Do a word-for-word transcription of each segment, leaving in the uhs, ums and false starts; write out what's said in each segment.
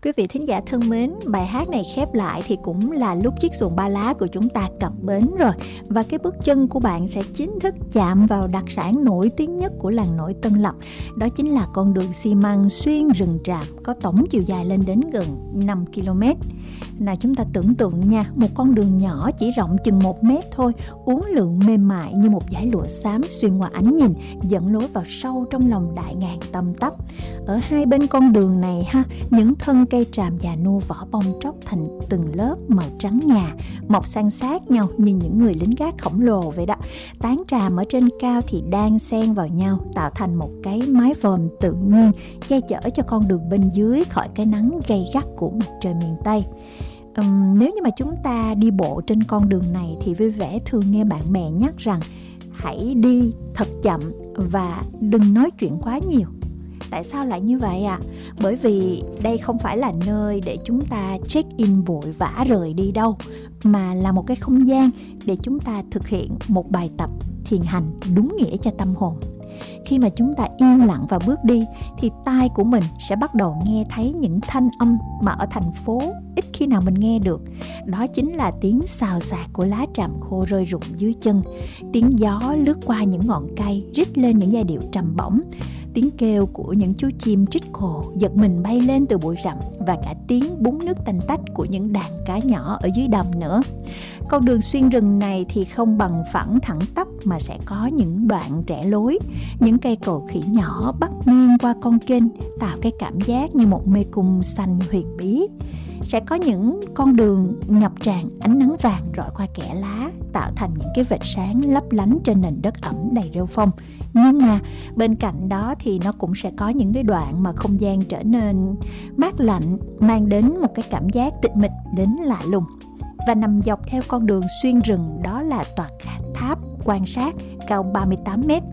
Quý vị thính giả thân mến, bài hát này khép lại thì cũng là lúc chiếc xuồng ba lá của chúng ta cập bến rồi. Và cái bước chân của bạn sẽ chính thức chạm vào đặc sản nổi tiếng nhất của làng nổi Tân Lập. Đó chính là con đường xi măng xuyên rừng tràm, có tổng chiều dài lên đến gần năm ki lô mét. Nào chúng ta tưởng tượng nha, một con đường nhỏ chỉ rộng chừng một mét thôi, uốn lượn mềm mại như một dải lụa xám xuyên qua ánh nhìn, dẫn lối vào sâu trong lòng đại ngàn tăm tắp. Ở hai bên con đường này ha, những thân cây tràm già nua vỏ bông tróc thành từng lớp màu trắng ngà, mọc san sát nhau như những người lính gác khổng lồ vậy đó. Tán tràm ở trên cao thì đan xen vào nhau, tạo thành một cái mái vòm tự nhiên, che chở cho con đường bên dưới khỏi cái nắng gay gắt của mặt trời miền Tây. Um, nếu như mà chúng ta đi bộ trên con đường này thì vui vẻ thường nghe bạn bè nhắc rằng hãy đi thật chậm và đừng nói chuyện quá nhiều. Tại sao lại như vậy ạ? À? Bởi vì đây không phải là nơi để chúng ta check-in vội vã rời đi đâu, mà là một cái không gian để chúng ta thực hiện một bài tập thiền hành đúng nghĩa cho tâm hồn. Khi mà chúng ta yên lặng và bước đi thì tai của mình sẽ bắt đầu nghe thấy những thanh âm mà ở thành phố ít khi nào mình nghe được. Đó chính là tiếng xào xạc của lá tràm khô rơi rụng dưới chân, tiếng gió lướt qua những ngọn cây rít lên những giai điệu trầm bổng, tiếng kêu của những chú chim trích khồ giật mình bay lên từ bụi rậm, và cả tiếng búng nước tanh tách của những đàn cá nhỏ ở dưới đầm nữa. Con đường xuyên rừng này thì không bằng phẳng thẳng tắp mà sẽ có những đoạn rẽ lối, những cây cầu khỉ nhỏ bắc ngang qua con kênh tạo cái cảm giác như một mê cung xanh huyền bí. Sẽ có những con đường ngập tràn ánh nắng vàng rọi qua kẽ lá, tạo thành những cái vệt sáng lấp lánh trên nền đất ẩm đầy rêu phong. Nhưng mà bên cạnh đó thì nó cũng sẽ có những cái đoạn mà không gian trở nên mát lạnh, mang đến một cái cảm giác tịch mịch đến lạ lùng. Và nằm dọc theo con đường xuyên rừng đó là tòa tháp quan sát cao ba mươi tám mét.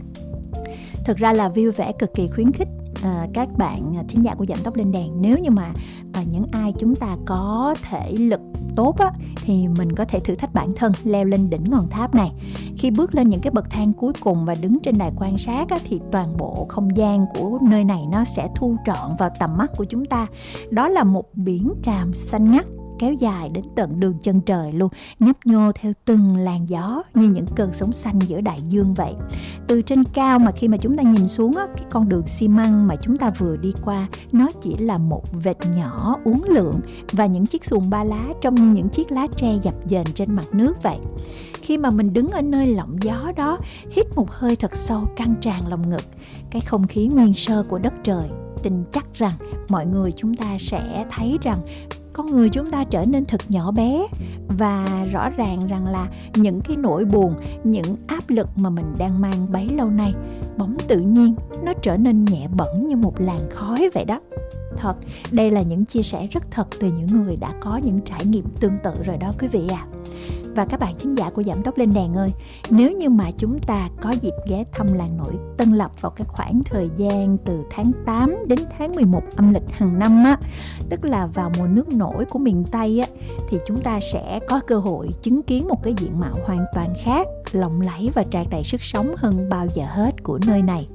Thực ra là view vẽ cực kỳ khuyến khích à, các bạn thính giả của Giảm Tốc Lên Đèn. Nếu như mà à, những ai chúng ta có thể lực tốt á, thì mình có thể thử thách bản thân leo lên đỉnh ngọn tháp này. Khi bước lên những cái bậc thang cuối cùng và đứng trên đài quan sát á, thì toàn bộ không gian của nơi này nó sẽ thu trọn vào tầm mắt của chúng ta. Đó là một biển tràm xanh ngắt kéo dài đến tận đường chân trời luôn, nhấp nhô theo từng làn gió như những cơn sóng xanh giữa đại dương vậy. Từ trên cao mà khi mà chúng ta nhìn xuống á, cái con đường xi măng mà chúng ta vừa đi qua nó chỉ là một vệt nhỏ uốn lượn, và những chiếc xuồng ba lá trông như những chiếc lá tre dập dềnh trên mặt nước vậy. Khi mà mình đứng ở nơi lộng gió đó, hít một hơi thật sâu căng tràn lòng ngực, cái không khí nguyên sơ của đất trời, tin chắc rằng mọi người chúng ta sẽ thấy rằng con người chúng ta trở nên thật nhỏ bé, và rõ ràng rằng là những cái nỗi buồn, những áp lực mà mình đang mang bấy lâu nay bỗng tự nhiên nó trở nên nhẹ bẫng như một làn khói vậy đó. Thật, đây là những chia sẻ rất thật từ những người đã có những trải nghiệm tương tự rồi đó quý vị ạ. À. Và các bạn thính giả của Giảm Tốc Lên Đèn ơi, nếu như mà chúng ta có dịp ghé thăm làng nổi Tân Lập vào cái khoảng thời gian từ tháng tám đến tháng mười một âm lịch hàng năm á, tức là vào mùa nước nổi của miền Tây á, thì chúng ta sẽ có cơ hội chứng kiến một cái diện mạo hoàn toàn khác, lộng lẫy và tràn đầy sức sống hơn bao giờ hết của nơi này.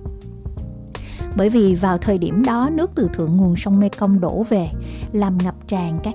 Bởi vì vào thời điểm đó, nước từ thượng nguồn sông Mekong đổ về làm ngập tràn các